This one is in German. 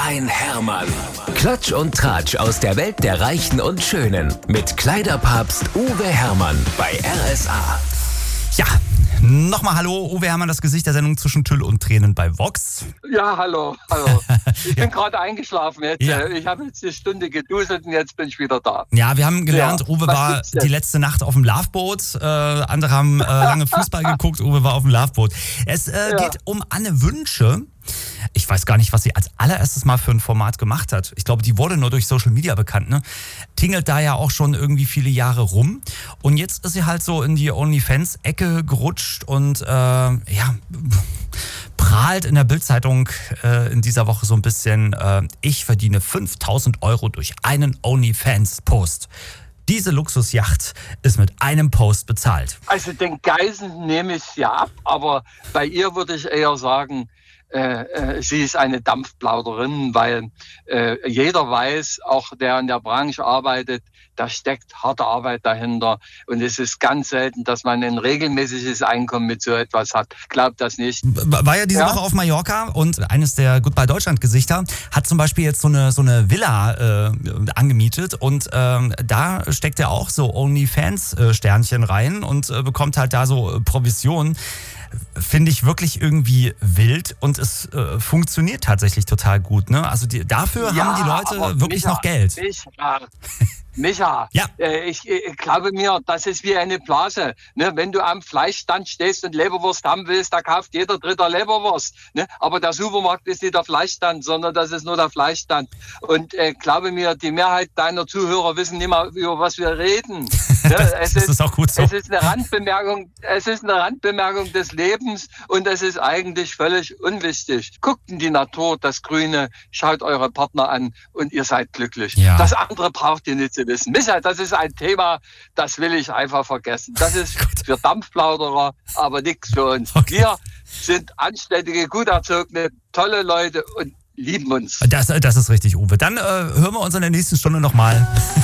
ein Hermann. Klatsch und Tratsch aus der Welt der Reichen und Schönen. Mit Kleiderpapst Uwe Hermann bei RSA. Ja, nochmal hallo, Uwe Hermann, das Gesicht der Sendung zwischen Tüll und Tränen bei Vox. Ja, hallo. Ich bin gerade eingeschlafen jetzt. Ja. Ich habe jetzt eine Stunde geduselt und jetzt bin ich wieder da. Ja, wir haben gelernt, Uwe war die letzte Nacht auf dem Loveboot. Andere haben lange Fußball geguckt, Uwe war auf dem Loveboot. Es geht um Anne Wünsche. Ich weiß gar nicht, was sie als allererstes mal für ein Format gemacht hat. Ich glaube, die wurde nur durch Social Media bekannt, ne? Tingelt da ja auch schon irgendwie viele Jahre rum. Und jetzt ist sie halt so in die OnlyFans-Ecke gerutscht und prahlt in der Bild-Zeitung in dieser Woche so ein bisschen, ich verdiene 5.000 € durch einen OnlyFans-Post. Diese Luxusjacht ist mit einem Post bezahlt. Also den Geisen nehme ich ja ab, aber bei ihr würde ich eher sagen, sie ist eine Dampfplauderin, weil jeder weiß, auch der in der Branche arbeitet, da steckt harte Arbeit dahinter. Und es ist ganz selten, dass man ein regelmäßiges Einkommen mit so etwas hat. Glaubt das nicht. War ja diese Woche auf Mallorca und eines der Goodbye Deutschland-Gesichter hat zum Beispiel jetzt so eine Villa angemietet und da steckt er auch so OnlyFans-Sternchen rein und bekommt halt da so Provisionen. Finde ich wirklich irgendwie wild und es funktioniert tatsächlich total gut. Ne? Also dafür haben die Leute wirklich noch Geld. Micha, ich glaube mir, das ist wie eine Blase. Ne? Wenn du am Fleischstand stehst und Leberwurst haben willst, da kauft jeder Dritter Leberwurst. Ne? Aber der Supermarkt ist nicht der Fleischstand, sondern das ist nur der Fleischstand. Und glaube mir, die Mehrheit deiner Zuhörer wissen nicht mal, über was wir reden. Ne? Das ist auch gut so. Es ist eine Randbemerkung des Lebens und es ist eigentlich völlig unwichtig. Guckt in die Natur, das Grüne, schaut eure Partner an und ihr seid glücklich. Ja. Das andere braucht ihr nicht zu wissen. Michael, das ist ein Thema, das will ich einfach vergessen. Das ist für Dampfplauderer, aber nichts für uns. Okay. Wir sind anständige, gut erzogene, tolle Leute und lieben uns. Das ist richtig, Uwe. Dann hören wir uns in der nächsten Stunde nochmal.